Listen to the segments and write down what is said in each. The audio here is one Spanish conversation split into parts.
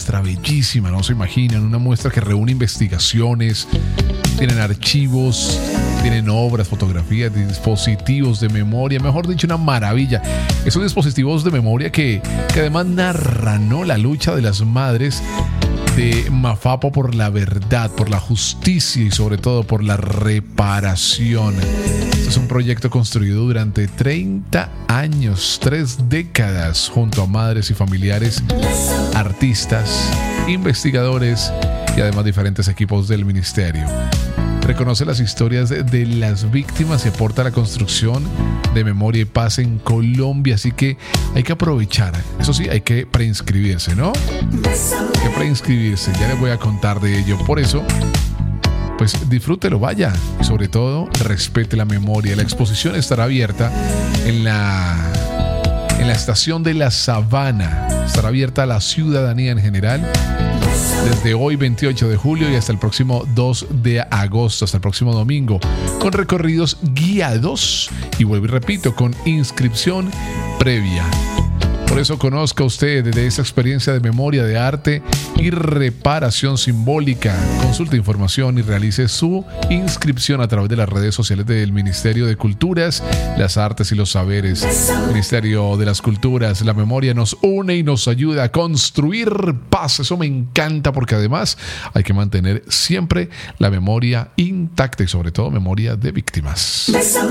muestra bellísima, no se imaginan, una muestra que reúne investigaciones, tienen archivos, tienen obras, fotografías, dispositivos de memoria, mejor dicho, una maravilla. Esos dispositivos de memoria que además narran, ¿no?, la lucha de las madres de Mafapo por la verdad, por la justicia y sobre todo por la reparación. Este es un proyecto construido durante 30 años, 3 décadas, junto a madres y familiares, artistas, investigadores y además diferentes equipos del ministerio. Reconoce las historias de las víctimas y aporta a la construcción de memoria y paz en Colombia. Así que hay que aprovechar. Eso sí, hay que preinscribirse, ¿no? Hay que preinscribirse. Ya les voy a contar de ello. Por eso, pues disfrútelo, vaya. Y sobre todo, respete la memoria. La exposición estará abierta en la estación de La Sabana. Estará abierta a la ciudadanía en general desde hoy 28 de julio y hasta el próximo 2 de agosto, hasta el próximo domingo, con recorridos guiados y vuelvo y repito, con inscripción previa. Por eso conozca usted de esa experiencia de memoria, de arte y reparación simbólica. Consulte información y realice su inscripción a través de las redes sociales del Ministerio de Culturas, las Artes y los Saberes. Ministerio de las Culturas, la memoria nos une y nos ayuda a construir paz. Eso me encanta porque además hay que mantener siempre la memoria intacta y sobre todo memoria de víctimas.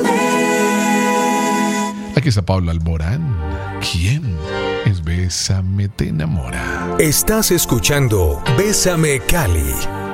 Aquí está Pablo Alborán. ¿Quién es Bésame te enamora? Estás escuchando Bésame Cali.